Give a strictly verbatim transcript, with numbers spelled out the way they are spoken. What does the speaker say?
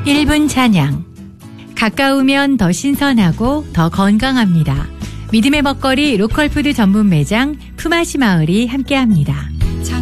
일 분 찬양. 가까우면 더 신선하고 더 건강합니다. 믿음의 먹거리 로컬푸드 전문 매장 푸마시 마을이 함께합니다.